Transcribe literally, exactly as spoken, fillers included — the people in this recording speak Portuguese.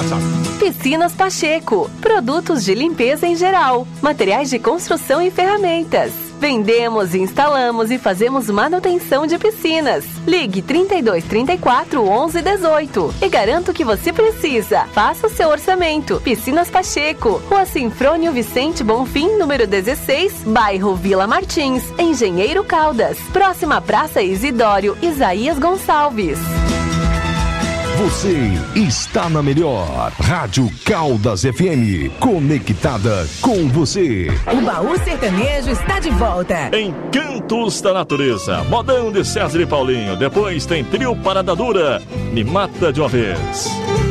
Piscinas Pacheco, produtos de limpeza em geral, materiais de construção e ferramentas. Vendemos, instalamos e fazemos manutenção de piscinas. Ligue trinta e dois, trinta e quatro, onze, dezoito e garanto que você precisa. Faça o seu orçamento. Piscinas Pacheco, Rua Sinfrônio Vicente Bonfim, número dezesseis, bairro Vila Martins, Engenheiro Caldas, próxima à Praça Isidório Isaías Gonçalves. Você está na melhor Rádio Caldas F M, conectada com você. O Baú Sertanejo está de volta. Encantos da Natureza, modão de César e Paulinho. Depois tem trio Parada Dura, Me Mata de uma Vez.